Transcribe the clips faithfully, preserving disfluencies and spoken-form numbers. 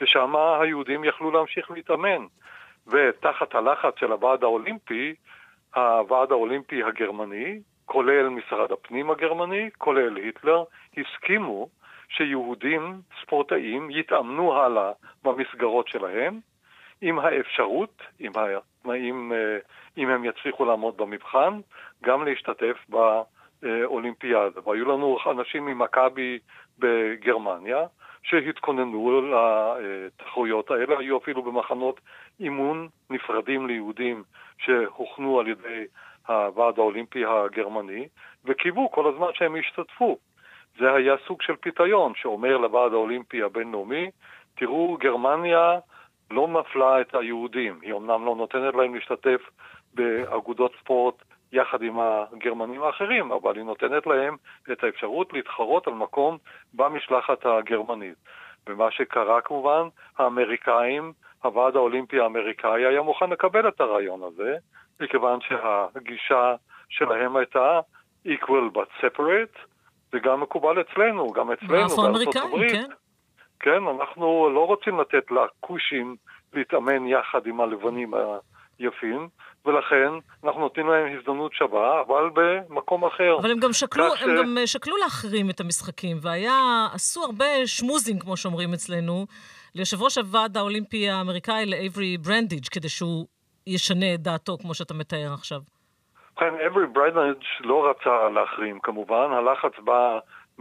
ושם היהודים יכלו להמשיך להתאמן. ותחת הלחץ של הוועד האולימפי, הוועד האולימפי הגרמני, כולל משרד הפנים הגרמני, כולל היטלר, הסכימו שיהודים ספורטאים יתאמנו הלאה במסגרות שלהם, עם האפשרות, עם התנאים, אם הם יצליחו לעמוד במבחן, גם להשתתף באולימפיאדה. והיו לנו אנשים ממכבי בגרמניה, שהתכוננו לתחרויות האלה, היו אפילו במחנות אימון נפרדים ליהודים שהוכנו על ידי הוועד האולימפי הגרמני, וקיוו כל הזמן שהם ישתתפו. זה היה סוג של פיתיון שאומר לוועד האולימפי הבינלאומי, תראו, גרמניה לא מפלה את היהודים, היא אמנם לא נותנת להם להשתתף באגודות ספורט יחד עם הגרמנים האחרים, אבל היא נותנת להם את האפשרות להתחרות על מקום במשלחת הגרמנית. ומה שקרה כמובן, האמריקאים, הוועד האולימפי האמריקאי היה מוכן לקבל את הרעיון הזה, מכיוון שהגישה שלהם הייתה equal but separate, זה גם מקובל אצלנו, גם אצלנו בארצות הברית. כן? כן, אנחנו לא רוצים לתת לכושים להתאמן יחד עם הלבנים היפים, ולכן אנחנו נותנים להם הזדמנות שווה, אבל במקום אחר. אבל הם גם שקלו, הם ש... גם שקלו להחרים את המשחקים, והיה, עשו הרבה שמוזים, כמו שאומרים אצלנו, ליושב ראש הוועד האולימפי האמריקאי, לאייברי ברנדיג', כדי שהוא ישנה את דעתו, כמו שאתה מתאר עכשיו. כן, אייברי ברנדיג' לא רצה להחרים, כמובן. הלחץ בא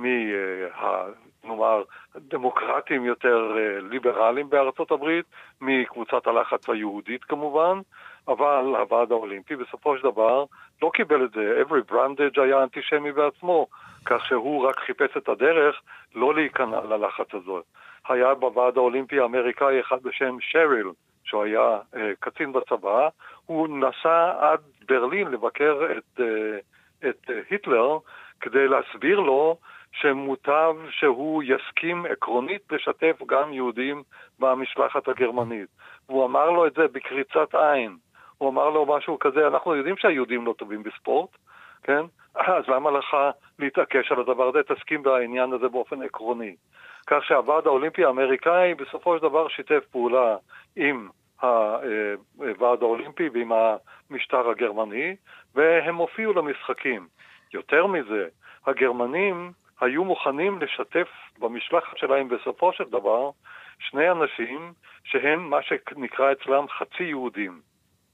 מה... נאמר, דמוקרטים יותר ליברליים בארצות הברית, מקבוצת הלחץ היהודית כמובן, אבל הוועד האולימפי בסופו של דבר לא קיבל את זה. אייברי ברנדיג' היה אנטישמי בעצמו, כך שהוא רק חיפש את הדרך לא להיכנע ללחץ הזאת. היה בוועד האולימפי האמריקאי אחד בשם שריל, שהוא היה uh, קצין בצבא, הוא נסע עד ברלין לבקר את, uh, את uh, היטלר, כדי להסביר לו שמוטב שהוא יסכים עקרונית לשתף גם יהודים במשלחת הגרמנית. הוא אמר לו את זה בקריצת עין. הוא אמר לו משהו כזה, אנחנו יודעים שהיהודים לא טובים בספורט, כן? אז למה לך להתעקש על הדבר הזה? תסכים בעניין הזה באופן עקרוני. כך שהוועד האולימפי האמריקאי בסופו של דבר שיתף פעולה עם הוועד האולימפי ועם המשטר הגרמני, והם הופיעו למשחקים. יותר מזה, הגרמנים היו מוכנים לשתף במשלחת שלהם בסופו של דבר שני אנשים שהם מה שנקרא אצלם חצי יהודים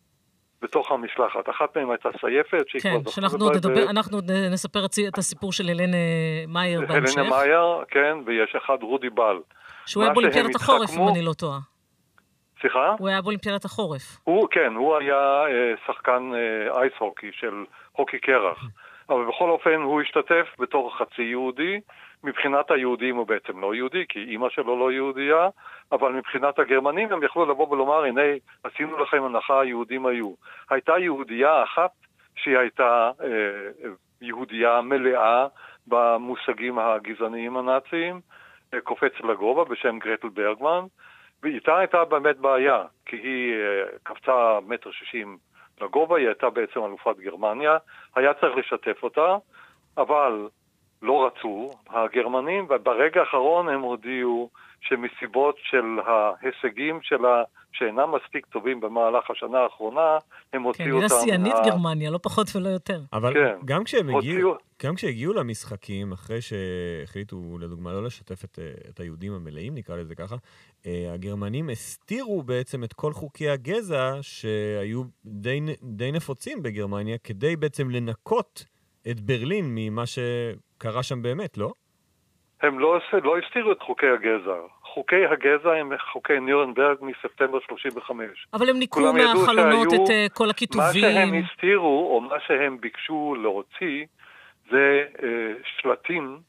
בתוך המשלחת. אחת מהם הייתה סייפת. כן, שאנחנו נדבר, אנחנו נספר את הסיפור של הלנה מאייר בהמשך. הלנה מאייר, כן, ויש אחד רודי בל. שהוא היה באולימפיאדת החורף, אם אני לא טועה. סליחה? הוא היה באולימפיאדת החורף. הוא, כן, הוא היה שחקן אייס הוקי של הוקי קרח. אבל בכל אופן הוא השתתף בתור חצי יהודי. מבחינת היהודים הוא בעצם לא יהודי, כי אמא שלו לא יהודייה, אבל מבחינת הגרמנים הם יכלו לבוא ולומר, הנה, עשינו לכם הנחה, היהודים היו. הייתה יהודייה אחת שהיא הייתה אה, יהודייה מלאה במושגים הגזעניים הנאציים, אה, קופץ לגובה בשם גרטל ברגמן, ואיתה הייתה באמת בעיה, כי היא אה, קפצה מטר שישים לגובה, היא הייתה בעצם אלופת גרמניה, היה צריך לשתף אותה, אבל לא רצו הגרמנים, וברגע האחרון הם הודיעו שמסיבות של ההישגים שלה, שאינם מספיק טובים במהלך השנה האחרונה, הם הוציאו אותם... כן, היא נסיינית גרמניה, לא פחות ולא יותר. אבל גם כשהם הגיעו... גם כשהגיעו למשחקים, אחרי שהחליטו, לדוגמה, לא לשתף את, את היהודים המלאים, נקרא לזה ככה, הגרמנים הסתירו בעצם את כל חוקי הגזע שהיו די, די נפוצים בגרמניה, כדי בעצם לנקות את ברלין ממה שקרה שם באמת, לא? הם לא, לא הסתירו את חוקי הגזע. חוקי הגזע הם חוקי נירנברג מספטמבר שלושים וחמש. אבל הם ניקו מהחלונות את כל הכיתובים. מה שהם הסתירו, או מה שהם ביקשו להוציא, זה אה, שלטים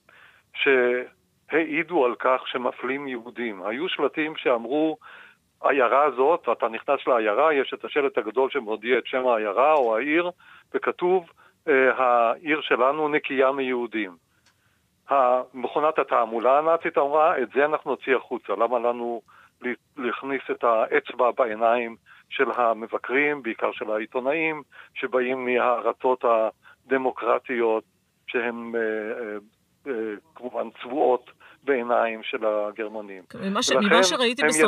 שהעידו על כך שמפלים יהודים. היו שלטים שאמרו, העיירה הזאת, אתה נכנס לעיירה, יש את השלט הגדול שמודיע את שם העיירה או העיר, וכתוב, אה, העיר שלנו נקייה מיהודים. המכונת התעמולה הנאצית אמרה, את זה אנחנו נוציא החוצה. למה לנו להכניס את האצבע בעיניים של המבקרים, בעיקר של העיתונאים, שבאים מהארצות הדמוקרטיות, שהן אה, אה, כמובן צבועות בעיניים של הגרמנים. ממה שראיתי